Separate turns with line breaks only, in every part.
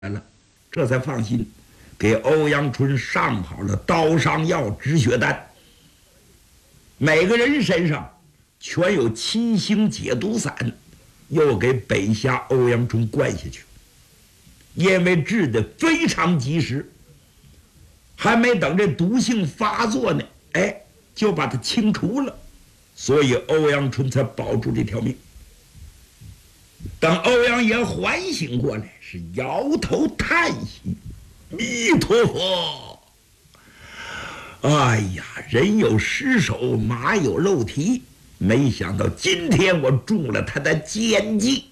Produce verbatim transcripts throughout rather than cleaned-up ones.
了，这才放心，给欧阳春上好了刀伤药、止血丹。每个人身上全有七星解毒散，又给北峡欧阳春灌下去。因为治得非常及时，还没等这毒性发作呢，哎，就把它清除了，所以欧阳春才保住这条命。等欧阳爷缓醒过来，是摇头叹息：“弥陀佛！哎呀，人有失手，马有漏蹄，没想到今天我中了他的奸计。”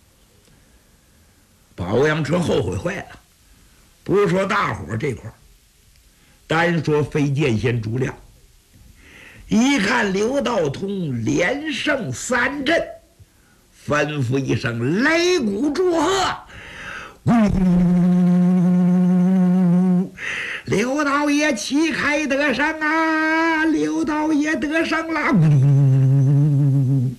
把欧阳春后悔坏了。不是说大伙这块儿，单说飞剑仙朱亮，一看刘道通连胜三阵，吩咐一声擂鼓祝贺，呜，刘道爷旗开得胜啊，刘道爷得胜了，呜。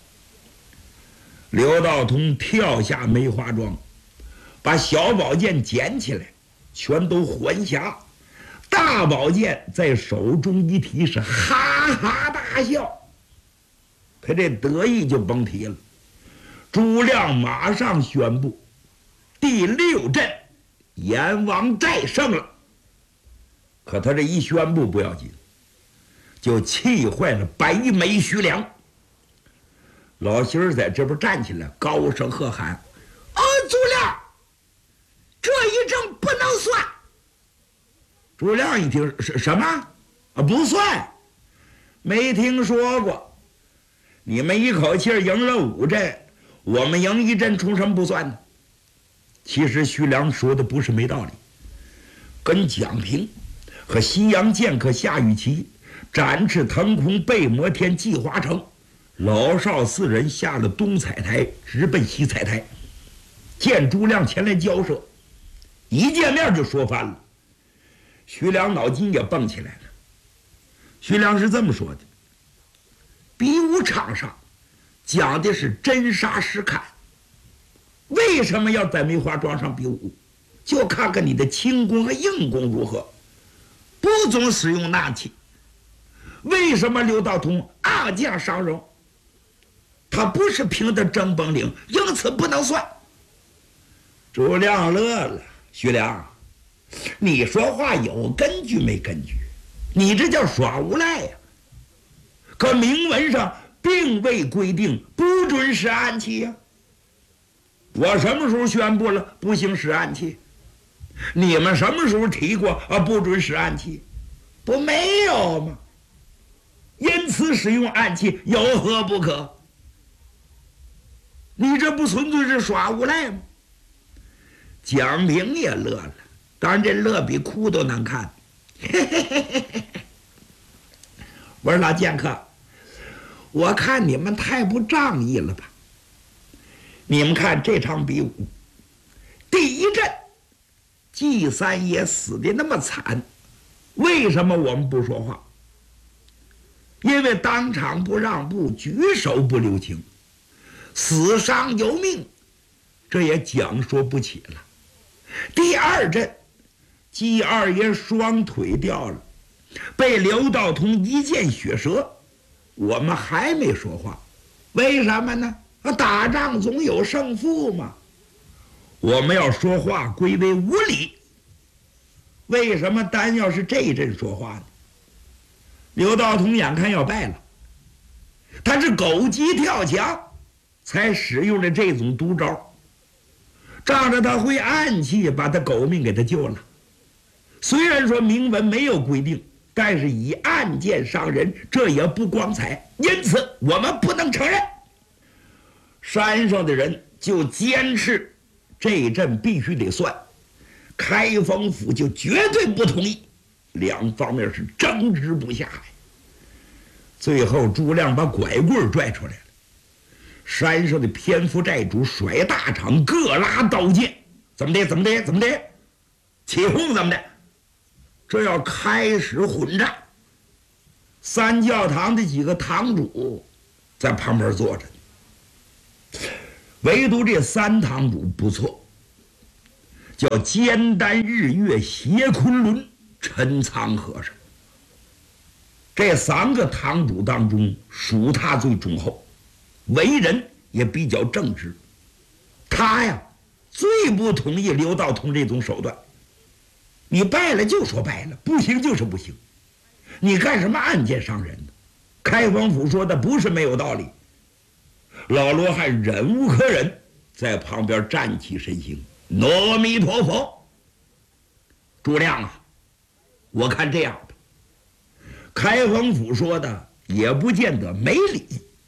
刘道通跳下梅花桩，把小宝剑捡起来，全都还匣，大宝剑在手中一提，是哈哈大笑。他这得意就甭提了。朱亮马上宣布，第六阵阎王寨胜了。可他这一宣布不要紧，就气坏了白眉徐良。老仙儿在这边站起来，高声喝喊：“哦，朱亮，这一阵不能算！”朱亮一听，什什么啊？不算？没听说过。你们一口气赢了五阵，我们赢一阵，冲什么不算呢？其实徐良说的不是没道理。跟蒋平和西洋剑客夏雨琪展翅腾空背摩天计划城，老少四人下了东彩台，直奔西彩台，见朱亮前来交涉，一见面就说翻了。徐良脑筋也蹦起来了。徐良是这么说的：比武场上讲的是真杀实砍，为什么要在梅花桩上比武？就看看你的轻功和硬功如何，不总使用纳气。为什么刘道通暗将伤荣？他不是凭的真本领，因此不能算。朱亮乐了：“徐良，你说话有根据没根据？你这叫耍无赖呀！可明文上并未规定不准使暗器呀。我什么时候宣布了不行使暗器？你们什么时候提过啊不准使暗器？不没有吗？因此使用暗器有何不可？你这不纯粹是耍无赖吗？”蒋平也乐了，当然这乐比哭都难看。我说老剑客，我看你们太不仗义了吧？你们看这场比武，第一阵季三爷死的那么惨，为什么我们不说话？因为当场不让步，举手不留情，死伤由命，这也讲说不起了。第二阵季二爷双腿掉了，被刘道通一剑血折，我们还没说话，为什么呢？打仗总有胜负嘛，我们要说话归为无礼。为什么单要是这一阵说话呢？刘道通眼看要败了，他是狗急跳墙才使用了这种毒招，仗着他会暗器，把他狗命给他救了。虽然说明文没有规定，但是以暗箭伤人，这也不光彩，因此我们不能承认。山上的人就坚持这一阵必须得算，开封府就绝对不同意，两方面是争执不下呀。最后朱亮把拐棍拽出来了，山上的蝙蝠寨主甩大场，各拉刀剑，怎么的怎么的怎么的，起哄怎么的，这要开始混战。三教堂的几个堂主在旁边坐着，唯独这三堂主不错， 叫肩担日月斜昆仑陈仓和尚。这三个堂主当中，属他最忠厚，为人也比较正直。他呀，最不同意刘道通这种手段。你败了就说败了，不行就是不行。你干什么暗箭伤人呢？开封府说的不是没有道理。老罗汉忍无可忍，在旁边站起身形，阿弥陀佛。诸亮啊，我看这样吧，开封府说的也不见得没理，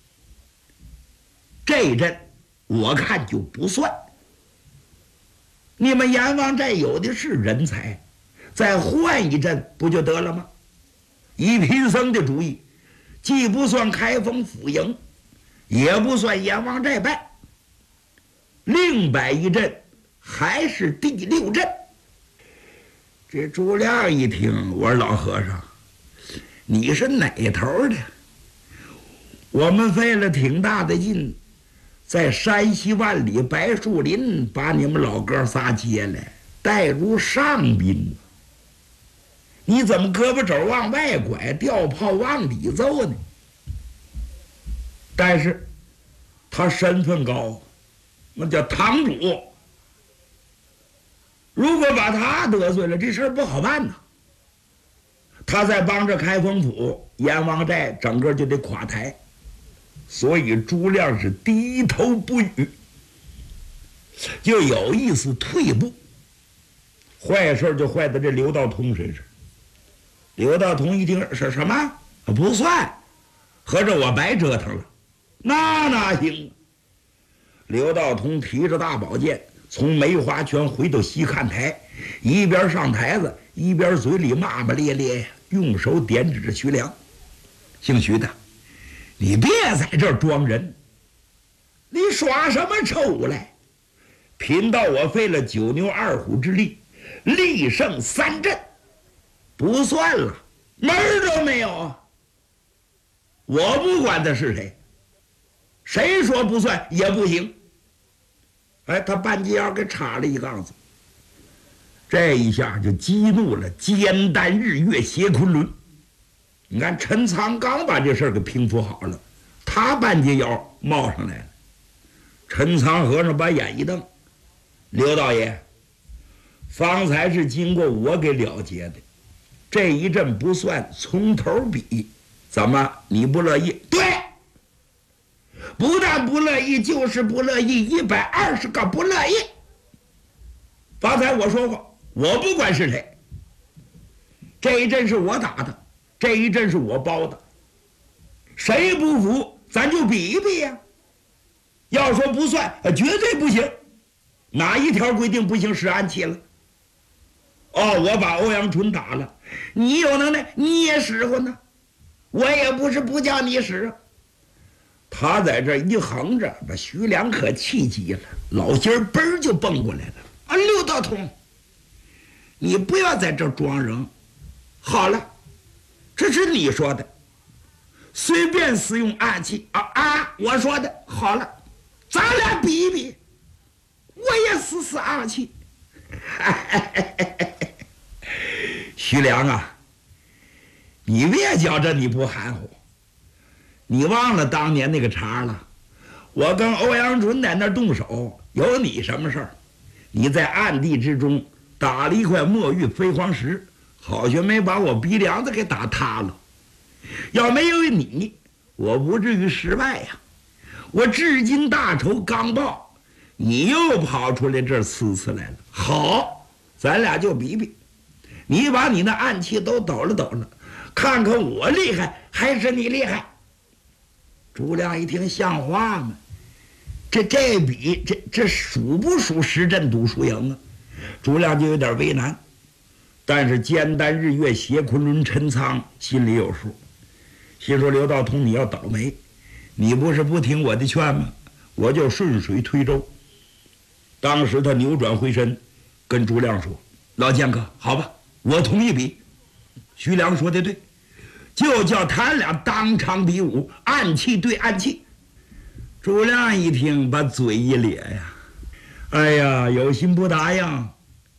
这一阵我看就不算。你们阎王寨有的是人才，再换一阵不就得了吗？一贫僧的主意，既不算开封府赢，也不算阎王寨败，另摆一阵，还是第六阵。这诸亮一听，我说老和尚，你是哪头的？我们费了挺大的劲，在山西万里白树林把你们老哥仨接来，带入上宾。你怎么胳膊肘往外拐，吊炮往里揍呢？但是他身份高，那叫堂主，如果把他得罪了，这事儿不好办呐。他在帮着开封府，阎王寨整个就得垮台。所以诸亮是低头不语，就有意思退步。坏事就坏在这刘道通身上。刘道通一听是什么？不算，合着我白折腾了。那哪行？刘道通提着大宝剑，从梅花圈回到西看台，一边上台子，一边嘴里骂骂咧咧，用手点指着徐良：“姓徐的，你别在这儿装人，你耍什么臭来？贫道我费了九牛二虎之力，力胜三阵，不算了，门儿都没有啊！我不管他是谁，谁说不算也不行。”哎，他半截腰给插了一杠子，这一下就激怒了肩担日月斜昆仑。你看陈仓刚把这事儿给平复好了，他半截腰冒上来了。陈仓和尚把眼一瞪：“刘道爷，方才是经过我给了结的，这一阵不算，从头比，怎么你不乐意？”“对，不但不乐意，就是不乐意，一百二十个不乐意。方才我说过，我不管是谁，这一阵是我打的，这一阵是我包的，谁不服咱就比一比呀。要说不算，绝对不行。哪一条规定不行使暗器了？哦，我把欧阳春打了，你有能耐你也使唤呢，我也不是不叫你使啊。”他在这一横着，把徐良可气急了，老心儿嘣就蹦过来了。“啊，刘道通，你不要在这装人。好了，这是你说的，随便使用暗器啊啊！我说的好了，咱俩比一比，我也试试暗器。”徐良啊，你别觉着你不含糊。你忘了当年那个茬了？我跟欧阳春在那儿动手，有你什么事儿？你在暗地之中打了一块墨玉飞黄石，好像没把我鼻梁子给打塌了。要没有你，我不至于失败呀。我至今大仇刚报，你又跑出来这儿呲呲来了。好，咱俩就比比，你把你那暗器都抖了抖了，看看我厉害还是你厉害。诸亮一听，像话吗？这这比这这属不属实阵赌输赢啊？诸亮就有点为难，但是肩担日月斜昆仑陈仓心里有数，心说刘道通你要倒霉，你不是不听我的劝吗？我就顺水推舟。当时他扭转回身，跟诸亮说：“老剑客，好吧，我同意比。”徐良说的对。就叫他俩当场比武，暗器对暗器。诸亮一听，把嘴一咧呀，哎呀，有心不答应，